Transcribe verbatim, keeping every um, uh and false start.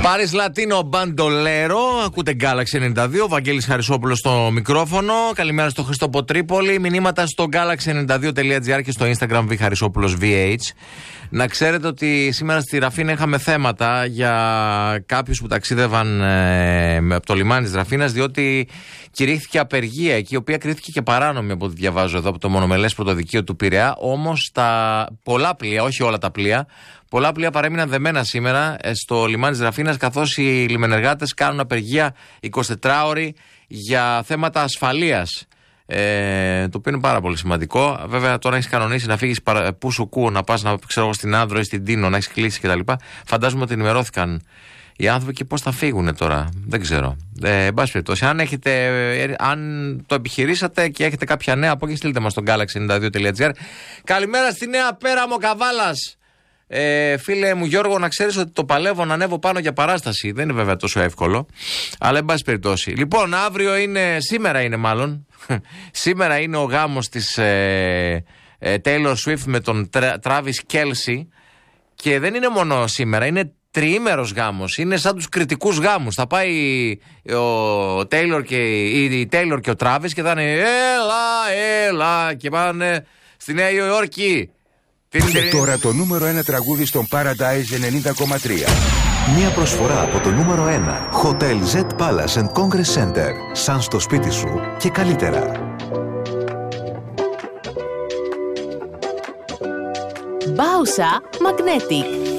Πάρις Λατίνο Μπαντολέρο. Ακούτε Galaxy ενενήντα δύο. Βαγγέλης Χαρισόπουλος στο μικρόφωνο. Καλημέρα στο Χριστό Ποτρίπολη. Μηνύματα στο γκάλαξι ενενήντα δύο τελεία τζι άρ και στο Instagram Β Χαρισόπουλος βι έιτς. Να ξέρετε ότι σήμερα στη Ραφίνα είχαμε θέματα για κάποιους που ταξίδευαν ε, από το λιμάνι της Ραφίνας, διότι κηρύχθηκε απεργία εκεί, η οποία κρίθηκε και παράνομη από ό,τι διαβάζω εδώ από το μονομελές πρωτοδικείο του Πειραιά. Όμως τα πολλά πλοία, όχι όλα τα πλοία, πολλά πλοία παρέμειναν δεμένα σήμερα στο λιμάνι της Ραφίνας, καθώς οι λιμενεργάτες κάνουν απεργία εικοσιτετράωρη για θέματα ασφαλείας. Ε, το οποίο είναι πάρα πολύ σημαντικό. Βέβαια, τώρα έχει κανονίσει να φύγει πού σου κού, να πα να ξέρω στην Άνδρο ή στην Τίνο, να έχει κλείσει κτλ. Φαντάζομαι ότι ενημερώθηκαν οι άνθρωποι και πώς θα φύγουν τώρα. Δεν ξέρω. Ε, εν πάση περιπτώσει, αν, έχετε, αν το επιχειρήσατε και έχετε κάποια νέα από εκεί, στείλτε μας στο γκάλαξι ενενήντα δύο τελεία τζι άρ. Καλημέρα στη Νέα Πέραμο, Καβάλας. Ε, φίλε μου Γιώργο, να ξέρεις ότι το παλεύω να ανέβω πάνω για παράσταση. Δεν είναι βέβαια τόσο εύκολο, αλλά εν πάση περιπτώσει. Λοιπόν, αύριο είναι, σήμερα είναι μάλλον σήμερα είναι ο γάμος της ε, ε, Taylor Swift με τον Travis Kelce. Και δεν είναι μόνο σήμερα, είναι τριήμερος γάμος. Είναι σαν τους κριτικούς γάμους. Θα πάει ο Taylor και, η Taylor και ο Travis και θα είναι έλα, έλα, και πάνε στη Νέα Υόρκη. Και τώρα το νούμερο ένα τραγούδι στον Paradise ενενήντα κόμμα τρία. Μια προσφορά από το νούμερο ένα Hotel Z Palace and Congress Center. Σαν στο σπίτι σου και καλύτερα. Bausa Magnetic.